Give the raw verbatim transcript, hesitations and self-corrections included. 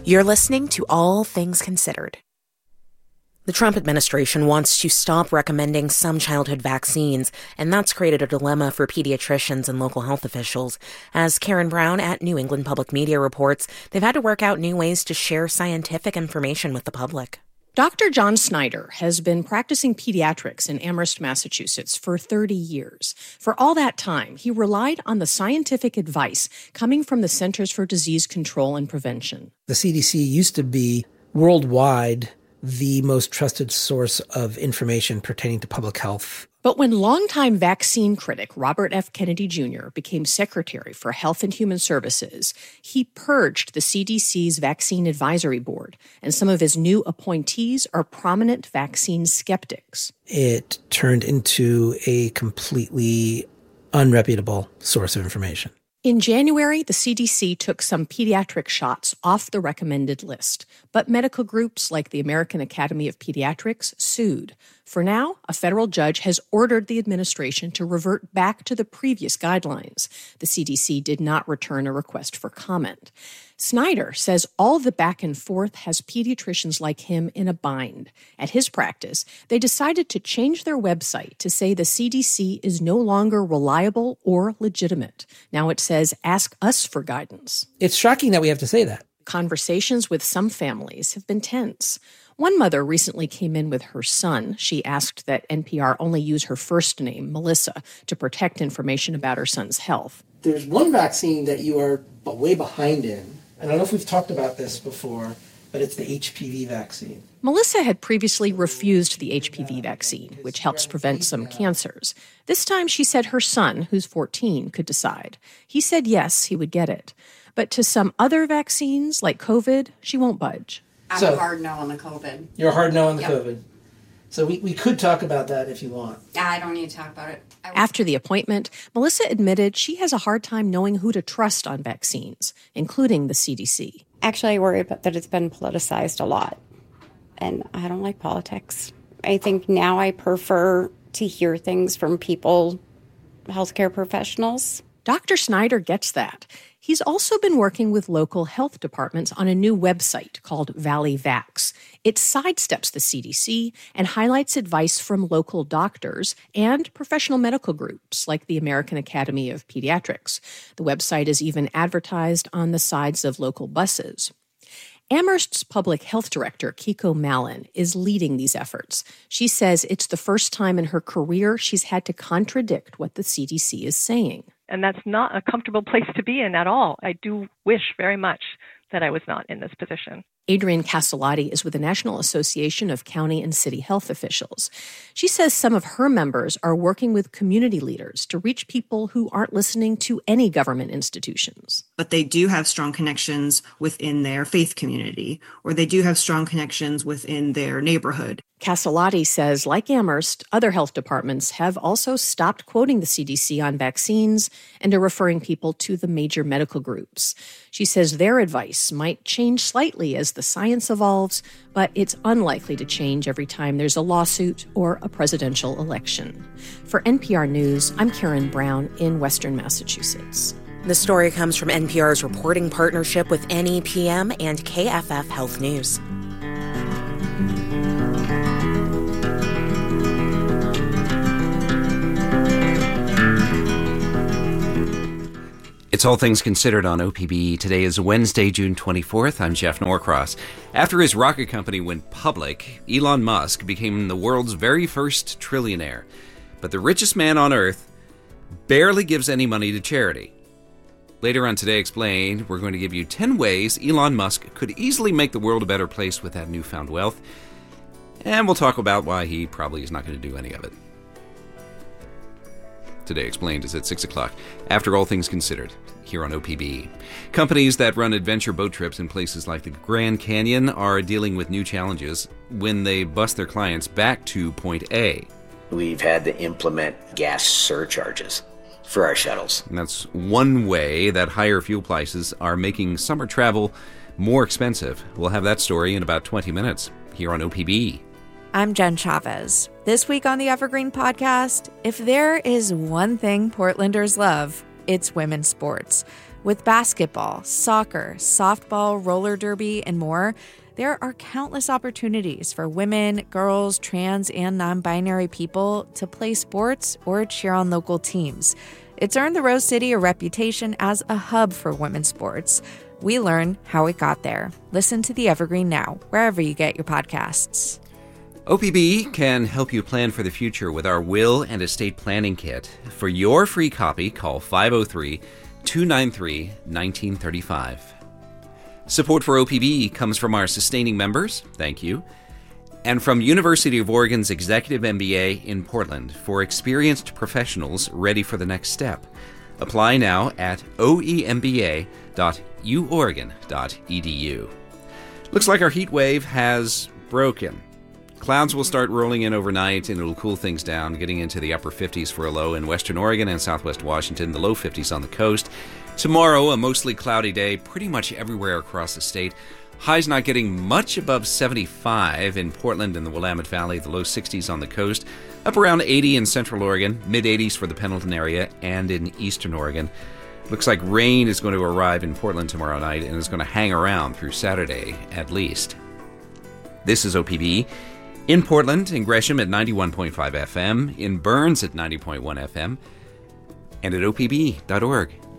You're listening to All Things Considered. The Trump administration wants to stop recommending some childhood vaccines, and that's created a dilemma for pediatricians and local health officials. As Karen Brown at New England Public Media reports, they've had to work out new ways to share scientific information with the public. Doctor John Snyder has been practicing pediatrics in Amherst, Massachusetts for thirty years. For all that time, he relied on the scientific advice coming from the Centers for Disease Control and Prevention. The C D C used to be worldwide the most trusted source of information pertaining to public health. But when longtime vaccine critic Robert F. Kennedy Junior became Secretary for Health and Human Services, he purged the C D C's Vaccine Advisory Board, and some of his new appointees are prominent vaccine skeptics. It turned into a completely unreputable source of information. In January, the C D C took some pediatric shots off the recommended list, but medical groups like the American Academy of Pediatrics sued. For now, a federal judge has ordered the administration to revert back to the previous guidelines. The C D C did not return a request for comment. Snyder says all the back and forth has pediatricians like him in a bind. At his practice, they decided to change their website to say the C D C is no longer reliable or legitimate. Now it says, ask us for guidance. It's shocking that we have to say that. Conversations with some families have been tense. One mother recently came in with her son. She asked that N P R only use her first name, Melissa, to protect information about her son's health. There's one vaccine that you are way behind in. I don't know if we've talked about this before, but it's the H P V vaccine. Melissa had previously refused the H P V vaccine, which helps prevent some cancers. This time she said her son, who's fourteen, could decide. He said yes, he would get it. But to some other vaccines, like COVID, she won't budge. I'm So, a hard no on the COVID. You're a hard no on the Yep. COVID. So we, we could talk about that if you want. I don't need to talk about it. I After the appointment, Melissa admitted she has a hard time knowing who to trust on vaccines, including the C D C. Actually, I worry about that it's been politicized a lot, and I don't like politics. I think now I prefer to hear things from people, healthcare professionals. Doctor Snyder gets that. He's also been working with local health departments on a new website called Valley Vax. It sidesteps the C D C and highlights advice from local doctors and professional medical groups like the American Academy of Pediatrics. The website is even advertised on the sides of local buses. Amherst's public health director, Kiko Mallon, is leading these efforts. She says it's the first time in her career she's had to contradict what the C D C is saying. And that's not a comfortable place to be in at all. I do wish very much that I was not in this position. Adrienne Castellati is with the National Association of County and City Health Officials. She says some of her members are working with community leaders to reach people who aren't listening to any government institutions. But they do have strong connections within their faith community, or they do have strong connections within their neighborhood. Castellati says, like Amherst, other health departments have also stopped quoting the C D C on vaccines and are referring people to the major medical groups. She says their advice might change slightly as the science evolves, but it's unlikely to change every time there's a lawsuit or a presidential election. For N P R News, I'm Karen Brown in Western Massachusetts. The story comes from N P R's reporting partnership with N E P M and K F F Health News. It's All Things Considered on O P B. Today is Wednesday, June twenty-fourth. I'm Jeff Norcross. After his rocket company went public, Elon Musk became the world's very first trillionaire. But the richest man on Earth barely gives any money to charity. Later on Today Explained, we're going to give you ten ways Elon Musk could easily make the world a better place with that newfound wealth. And we'll talk about why he probably is not going to do any of it. Today Explained is at six o'clock, after All Things Considered, here on O P B. Companies that run adventure boat trips in places like the Grand Canyon are dealing with new challenges when they bus their clients back to point A. We've had to implement gas surcharges for our shuttles. And that's one way that higher fuel prices are making summer travel more expensive. We'll have that story in about twenty minutes, here on O P B. I'm Jen Chavez. This week on the Evergreen Podcast, if there is one thing Portlanders love, it's women's sports. With basketball, soccer, softball, roller derby, and more, there are countless opportunities for women, girls, trans, and non-binary people to play sports or cheer on local teams. It's earned the Rose City a reputation as a hub for women's sports. We learn how it got there. Listen to The Evergreen now, wherever you get your podcasts. O P B can help you plan for the future with our Will and Estate Planning Kit. For your free copy, call five oh three, two nine three, one nine three five. Support for O P B comes from our sustaining members, thank you, and from University of Oregon's Executive M B A in Portland for experienced professionals ready for the next step. Apply now at o e m b a dot u oregon dot e d u. Looks like our heat wave has broken. Clouds will start rolling in overnight, and it'll cool things down, getting into the upper fifties for a low in western Oregon and southwest Washington, the low fifties on the coast. Tomorrow, a mostly cloudy day pretty much everywhere across the state. Highs not getting much above seventy-five in Portland and the Willamette Valley, the low sixties on the coast. Up around eighty in central Oregon, mid-eighties for the Pendleton area and in eastern Oregon. Looks like rain is going to arrive in Portland tomorrow night and is going to hang around through Saturday at least. This is O P B. In Portland, in Gresham at ninety-one point five F M, in Burns at ninety point one F M, and at O P B dot org.